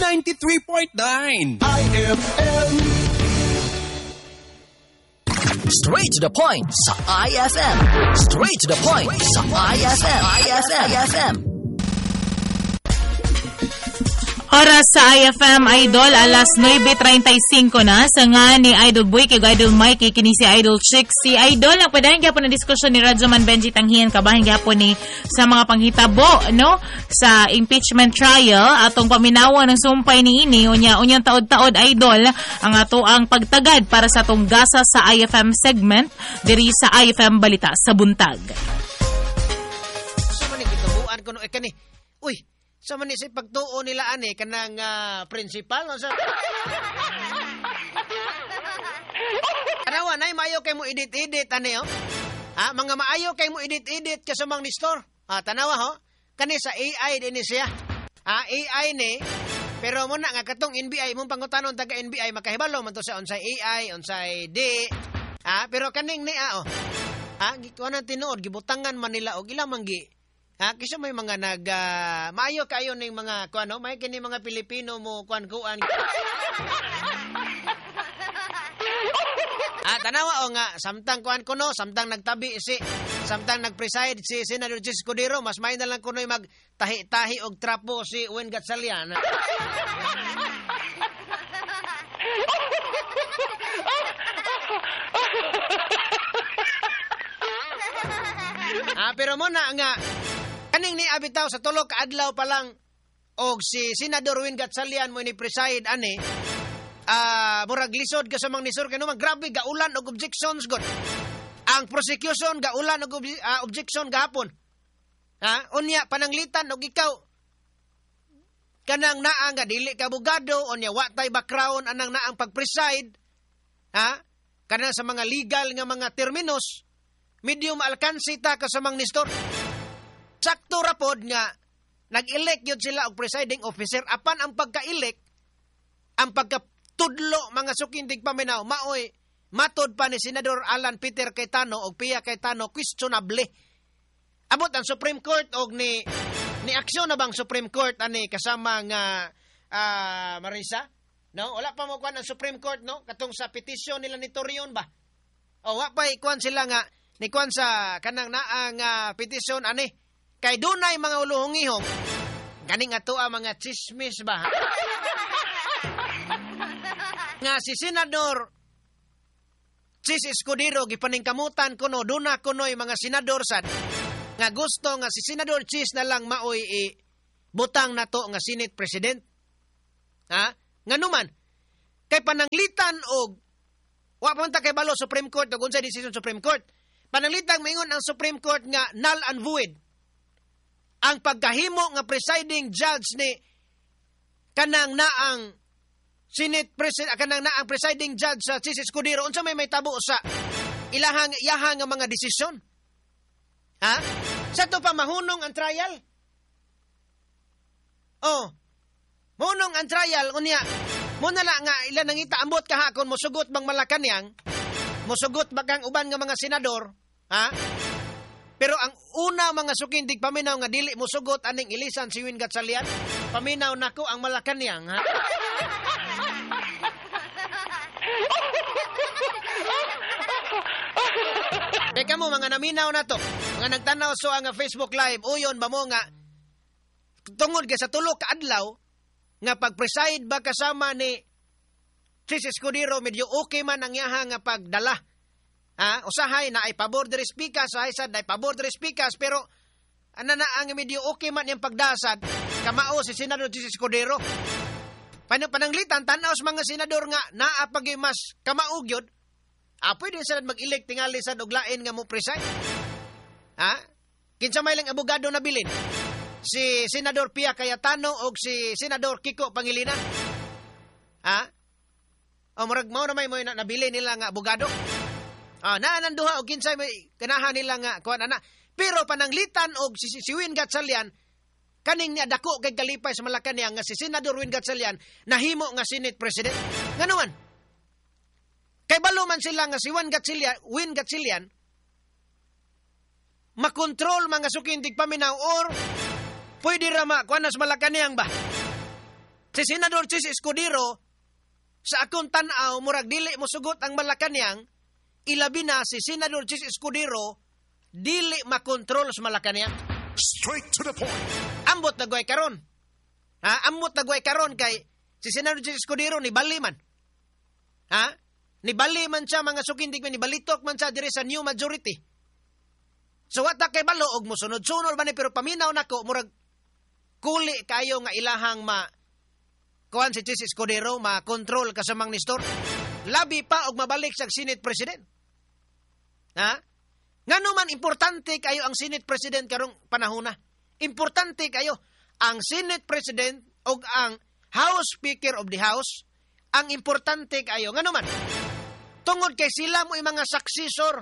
93.9 IFM. Straight to the point sa IFM. Straight to the point sa IFM. IFM. Oras sa IFM, Idol, alas 9:35 na. Sa nga ni Idol Boy, kay Idol Mike, kini si Idol Chick. Si Idol, nagpadahin gyapon na diskusyon ni Radyoman Benji Tanghian, kabahin gyapon ni sa mga panghitabo, no? Sa impeachment trial, atong paminawa ng sumpay ni ini, unyang taod-taod, Idol, ang ato ang pagtagad para sa atong gasa sa IFM segment, diri sa IFM Balita sa Buntag. Sa man gitubuan kuno kani. Uy, sa man si pagtuo nila ani kanang principal o sa Kanawa nay maayo kay mo edit ani oh. Ha, mga maayo kay mo edit ka sa mang nistor. Ha, tanawa ho. Kani sa AI din siya. Ha, AI ni pero mo na nga katong NBI mong pangutanon taga NBI makahibalo man to sa unsay AI, unsay di. Ha, pero kaning ni oh. Ha, gikuan tinuod gibutangan man nila og ila manggi. Ha, kasi may mga maayo kayo ning mga kuano, may kini mga Pilipino mo kuan-kuan. Tanawa o nga, samtang kuan kuno, samtang nagtabi samtang nagpreside si Senador Chis Escudero, mas may na lang kuno'y magtahi-tahi og trapo si Wen Gatchalian. Pero mo na nga kaning ni abitaw sa tulo ka adlaw pa lang og si Senador Wen Gatchalian mo ni preside ani murag lisod ka sa mga nisor kay naman grabe gaulan og objections god. Ang prosecution gaulan og objection gahapon. Unya pananglitan og ikaw kanang naa nga dili ka abogado unya wa tay background anang naang pagpreside. Kanang sa mga legal nga mga terminos medyo maalkansi ta ka sa mga nistor. Sakto ra pod nga nag-elect yun sila og presiding officer apan ang pagka-elect ang pagkatudlo mga sukindig paminaw maoy matod pa ni Senador Alan Peter Cayetano og Pia Cayetano questionable. Abot ang Supreme Court og ni aksyon na bang Supreme Court ani kasama nga Marisa? No, wala pa mo kuan ang Supreme Court no katong sa petition nila ni Torion ba? O wa pa ikuan sila nga ni kuan sa kanang naang petition ani kay dunay mga uluhongihong ganing ato ang mga chismis ba nga si Senador Chis Escudero gipaningkamutan kuno duna kunoy mga senador sad nga gusto nga si Senador Chis na lang maoy butang nato nga Senate President. Nganuman kay pananglitan og wa pa man ta kay balo Supreme Court og unsay decision Supreme Court. Pananglitan maingon ang Supreme Court nga null and void ang pagkahimo nga presiding judge ni kanang naang Senate President kanang naang presiding judge sa Chis Escudero unsa may tabo sa ilahang nga mga desisyon. Sa to pa mahunong ang trial. Mahunong ang trial unya mo na nga ila nangita ambot kahakon mosugot bang Malacañang mosugot bagang uban nga mga senador. Pero ang una mga sukindig paminaw nga dili mo sugot aning ilisan si Wen Gatchalian, paminaw nako ang Malacañang. Teka mo mga naminaw na to, mga nagtanaw so ang Facebook Live, uyon ba mo nga tungod ka sa tulo ka adlaw nga pag-preside ba kasama ni Chis Escudero medyo okay man ang yaha nga pagdala. Usahay na ay pabor de respikas, usahay sad ay pabor de respikas, pero ana na ang medyo okay man yung pagdasad, kamao si Senador Chis Escudero. Pananglitan, tanaw sa mga senador nga naapag mas kamaugyod, pwede sila mag-elect tingali sad og lain nga mo preside. Kinsa may lang abogado na bilin? Si Senador Pia Cayetano o si Senador Kiko Pangilinan. Murag mao na may nabili nila nga abogado. Naananduha og kinsay may ganahan nila nga kuan ana. Pero pananglitan og si Wen Gatchalian kaning niya dako kay kalipay sa Malacañang nga si Senador Wen Gatchalian nahimo nga Senate President. Nganuman? Kay balo man sila nga si Wen Gatchalian makontrol mga sukindig paminaw or pwede ra kuan sa Malacañang ba? Si Senador Chis Escudero, sa akong tanaw, murag dili mo sugot ang Malacañang, ilabi na si Senador Chis Escudero, dili makontrol sa Malacañang. Straight to the point. Ambot na guay karon. Ambot na guay karon kay si Senador Chis Escudero ni bali man. Ni bali man siya mga sukindig man, ni balitok man siya dire sa new majority. So wata kay balo og mosunod-sunod man pero paminaw nako murag kuli kayo nga ilahang kuan si Chis Escudero ma-control kasamang Nestor. Labi pa og mabalik sa Senate President. Ngano man importante kayo ang Senate President karong panahona. Importante kayo ang Senate President og ang House Speaker of the House. Ang importante kayo ngano man. Tungod kay sila mo mga successor.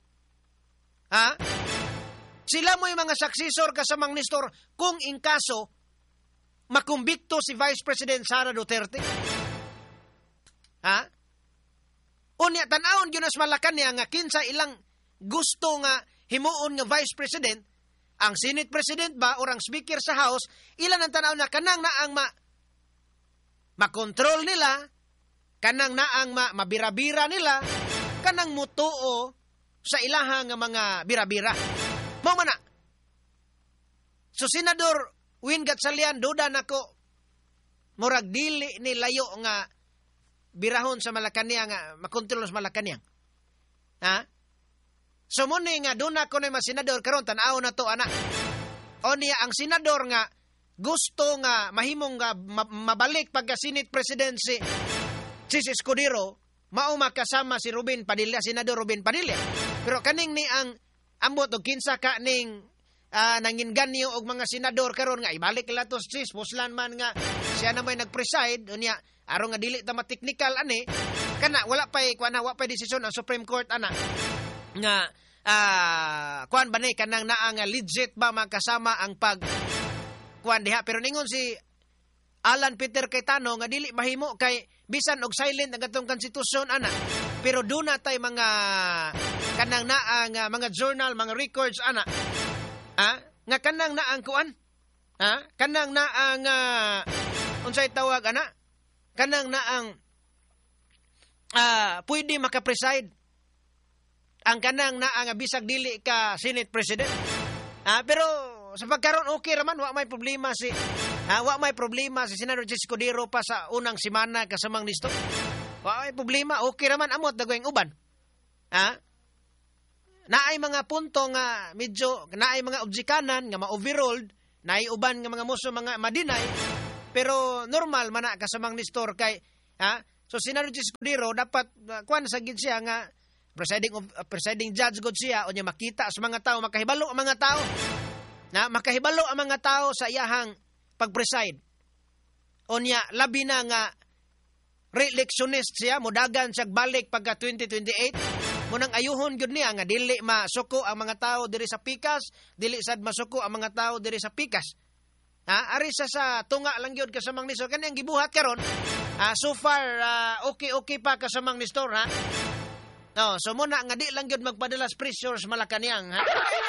Sila mo yung mga successor kasamang Nestor kung in kaso makumbikto si Vice President Sara Duterte. Unya tan-awon gyud nas Malacañang nga kinsa ilang gusto nga himuon nga Vice President, ang Senate President ba or ang Speaker sa House, ilan ang tan-aw na kanang naang makontrol nila, kanang naang mabira-bira nila, kanang mutuo sa ilahang nga mga bira-bira. Mao man na. So Senador Win Gatchalian, duda nako murag dili ni layo nga birahon sa Malacañang nga makontrol sa Malacañang. So muni nga doon ako na mga senador karon tan-aw na to ana. O niya ang senador nga gusto nga mahimong nga mabalik pagka Senate President si Chis Escudero, mao makasama si Robin Padilla, Senador Robin Padilla. Pero kaning ni ang ambot og kinsa ka ning nanginganyo og mga senador karon nga ibalik nila to Chis, puslan man nga siya na may nag-preside unya aron nga dili ta ma-technical ani kana wala pa desisyon ang Supreme Court ana nga kuan ba ni kanang naa nga legit ba makasama ang pag kuan diha. Pero ningon si Alan Peter Cayetano nga dili mahimo kay bisan og silent ang atong konstitusyon ana. Pero doon na tay mga kanang naang mga journal, mga records ana. Nga kanang naang kuan? Kanang naang unsay tawag ana? Kanang naang pwede makapreside ang kanang naang bisag dili ka Senate President. Pero sa pagkaron okay raman, wa may problema si Senador Chis Escudero pa sa unang semana kasamang Nestor. Wa may problema, okay raman amot dagoyng uban. Naay mga punto nga medyo naay mga objekanan nga ma-overruled, naay uban nga mga muso mga madinay, pero normal man na kasamang Nestor kay so Senador Chis Escudero dapat kuan sa gid siya nga presiding judge gud siya unya makita sa mga tao, makahibalo ang mga tao. Makahibalo ang mga tao sa iyahang pag-preside. Unya labi na nga re-electionist siya, mudagan siya balik pagka 2028. Munang ayuhon gyud niya nga dili masuko ang mga tao diri sa pikas, dili sad masuko ang mga tao diri sa pikas. Ari sa tunga lang gyud kasamang Nestor kani ang gibuhat karon. So far okay pa kasamang Nestor So muna nga di lang gyud magpadalas pressure sa Malacañang